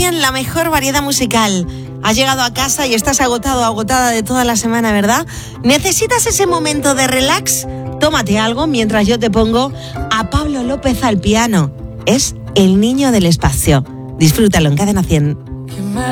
Nación, la mejor variedad musical. Has llegado a casa y estás agotado o agotada de toda la semana, ¿verdad? ¿Necesitas ese momento de relax? Tómate algo mientras yo te pongo a Pablo López al piano. Es El Niño del Espacio. Disfrútalo en Cadena 100.